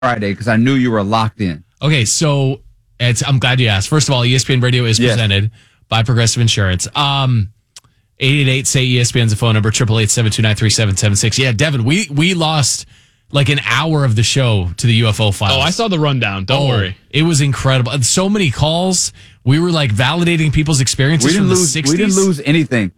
Friday because I knew you were locked in. Okay, so I'm glad you asked. First of all, ESPN Radio is presented by Progressive Insurance. 888-SAY-ESPN's the phone number, 888-729-3776. Yeah, Devin, we lost like an hour of the show to the UFO files. Oh, I saw the rundown. Don't worry. It was incredible. So many calls. We were like validating people's experiences from the 60s. We didn't lose anything.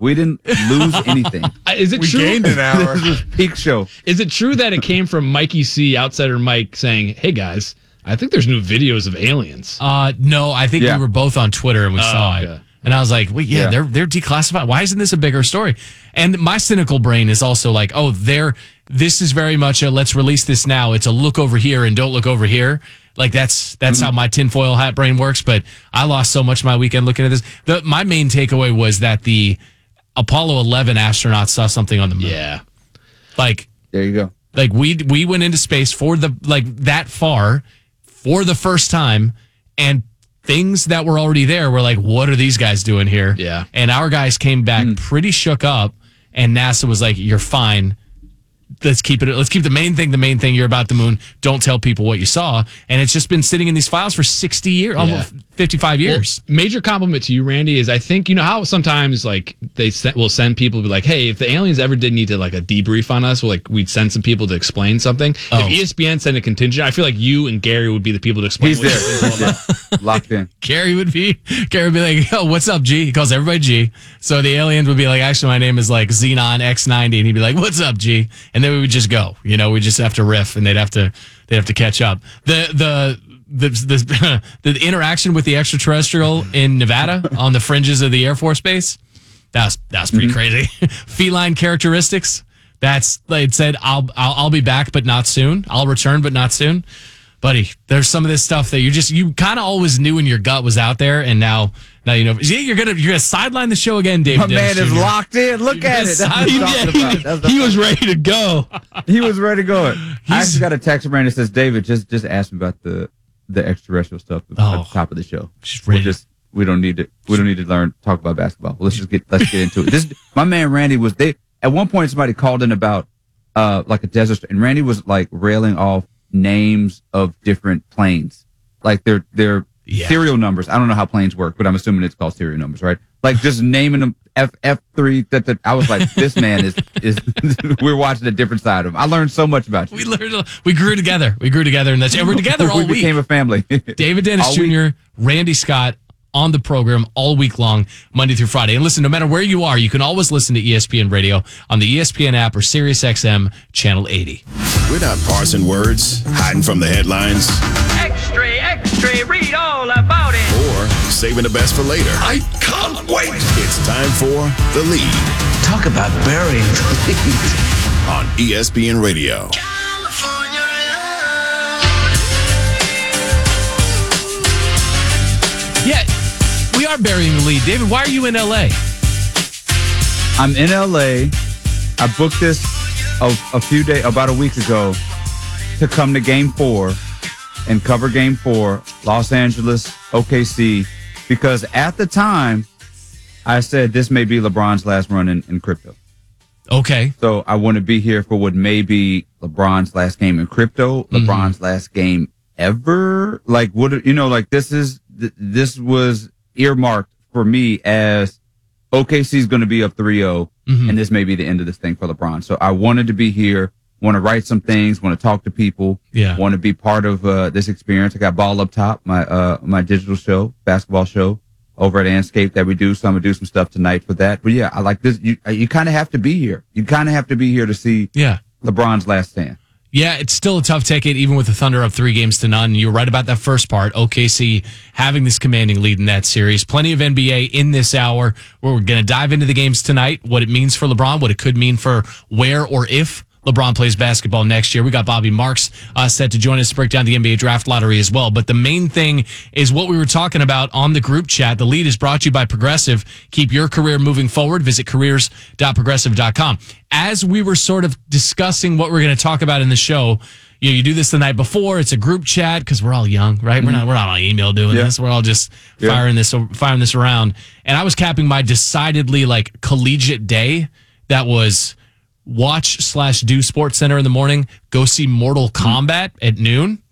Is it we true? gained an hour. This was peak show. Is it true that it came from Mikey C, Outsider Mike, saying, "Hey guys, I think there's new videos of aliens"? No, I think we were both on Twitter and we saw it. And I was like, wait, they're declassified. Why isn't this a bigger story? And my cynical brain is also like, this is very much a let's release this now. It's a look over here and don't look over here. Like that's how my tinfoil hat brain works. But I lost so much of my weekend looking at this. My main takeaway was that the Apollo 11 astronauts saw something on the moon. Yeah. Like, there you go. Like we went into space that far for the first time, and things that were already there were like, what are these guys doing here? Yeah. And our guys came back pretty shook up, and NASA was like, you're fine. Let's keep the main thing. You're about the moon. Don't tell people what you saw. And it's just been sitting in these files for 60 years, almost 55 years. Well, major compliment to you, Randy, is I think, you know how sometimes like we'll send people to be like, hey, if the aliens ever did need to like a debrief on us, we'd send some people to explain something. If ESPN sent a contingent, I feel like you and Gary would be the people to explain. He's there. Locked in. Gary would be like, "Yo, what's up, G?" He calls everybody G. So the aliens would be like, "Actually, my name is like Xenon X90," and he'd be like, "What's up, G?" And then we would just go. You know, we just have to riff, and they'd have to catch up. The interaction with the extraterrestrial in Nevada on the fringes of the Air Force Base, that's pretty crazy. Feline characteristics. That's it said. I'll be back, but not soon. I'll return, but not soon. Buddy, there's some of this stuff that you kind of always knew in your gut was out there, and now you know. Yeah, you're gonna sideline the show again, David. My Dennis man is Jr. locked in. Look at it. He was ready to go. He was ready to go. I actually got a text from Randy that says, "David, just ask me about the extraterrestrial stuff at the top of the show. We don't need to talk about basketball. Let's get into it." My man Randy was at one point somebody called in about like a desert, and Randy was like railing off names of different planes, like their serial numbers. I don't know how planes work, but I'm assuming it's called serial numbers, right? Like just naming them F3. I was like, this man is we're watching a different side of him. I learned so much about you. We grew together, and we're together all week. We became a family. David Dennis Jr., Randy Scott on the program all week long, Monday through Friday. And listen, no matter where you are, you can always listen to ESPN Radio on the ESPN app or SiriusXM Channel 80. We're not parsing words, hiding from the headlines. Extra, read all about it. Or saving the best for later. I can't wait. It's time for The Lead. Talk about burying the lead. On ESPN Radio. Yeah, we are burying the lead. David, why are you in L.A.? I'm in L.A. I booked this about a week ago to come to Game 4 and cover Game 4, Los Angeles, OKC, because at the time, I said this may be LeBron's last run in crypto. Okay. So I want to be here for what may be LeBron's last game in crypto, LeBron's last game ever. Like, this was earmarked for me as OKC's going to be up 3-0, and this may be the end of this thing for LeBron. So I wanted to be here, want to write some things, want to talk to people, want to be part of this experience. I got Ball Up Top, my digital show, basketball show over at Anscape that we do. So I'm going to do some stuff tonight for that. But yeah, I like this. You kind of have to be here. You kind of have to be here to see LeBron's last stand. Yeah, it's still a tough ticket, even with the Thunder up 3-0. You're right about that first part. OKC having this commanding lead in that series. Plenty of NBA in this hour. We're going to dive into the games tonight, what it means for LeBron, what it could mean for where or if LeBron plays basketball next year. We got Bobby Marks set to join us to break down the NBA draft lottery as well. But the main thing is what we were talking about on the group chat. The Lead is brought to you by Progressive. Keep your career moving forward. Visit careers.progressive.com. As we were sort of discussing what we're going to talk about in the show, you do this the night before. It's a group chat because we're all young, right? We're not on email doing this. We're all just firing this around. And I was capping my decidedly like collegiate day that was watch/do Sports Center in the morning, go see Mortal Kombat at noon.